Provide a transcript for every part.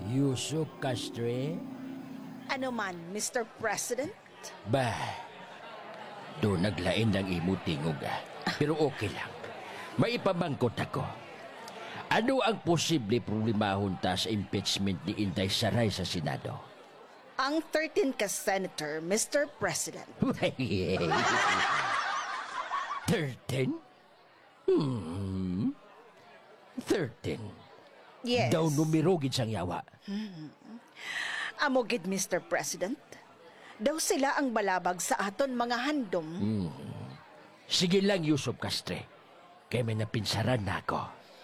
Yusuf Castre? Ano man, Mr. President? Bah, do naglain ng imo tingog Pero okay lang. Maipabangkot ako. Ano ang posible problemahon ta sa impeachment ni Inday Saray sa Senado? Ang 13 ka senator, Mr. President. 13? Hmm. 13. Yes. Daw numirogid sang yawa. Amogid, Mr. President. Daw sila ang balabag sa aton mga handom. Sige lang, Yusuf Castre. Kaya may napinsaran na ako.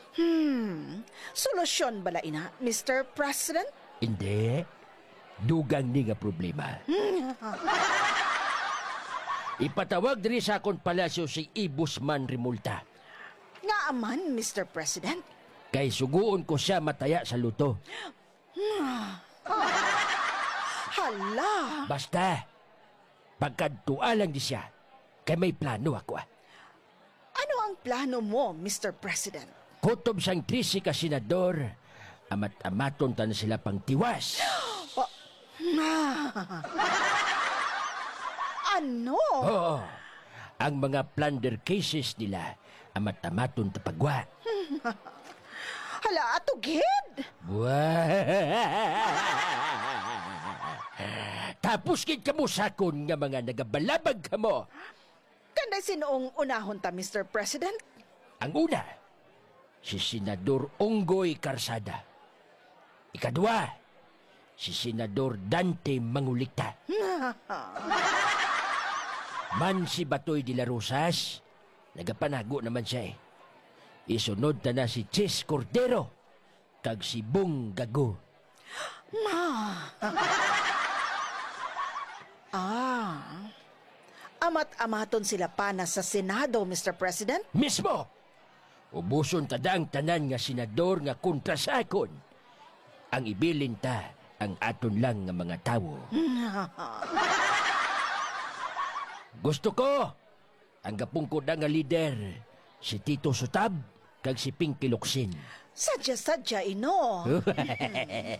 Solusyon bala ina, Mr. President? Hindi. Dugang ni nga problema. Ipatawag diri sa akong palasyo si Ibusman Rimulta. Nga aman, Mr. President. Kay suguon ko siya mataya sa luto. Hala! Basta, pagkadtua lang di siya. Kay may plano ako Ano ang plano mo, Mr. President? Kutob siyang 13 ka senador. Amat-amaton ta na sila pang tiwas. Ano? Oo. Ang mga plunder cases nila, amat-amaton tapagwa. Hala, ato gid! Tapos kid kamo sakon nga mga nagabalabag kamo. Kanday sinoong unahon ta, Mr. President? Ang una, si Senador Onggoy Carsada. Ikadua, si Senador Dante Mangulikta. Man si Batoy de la Rosas, nagapanago naman siya Isunod na si Chis Cordero, kag si Bong Gago. Amat-amaton sila pana sa Senado, Mr. President? Mismo! Ubuson tadang tanan nga senador nga kontra sa akon. Ang ibilin ta ang aton lang nga mga tawo. Gusto ko ang gapungkod nga lider, si Tito Sutab kag si Pinky Locsin. Sadya-sadya, ino.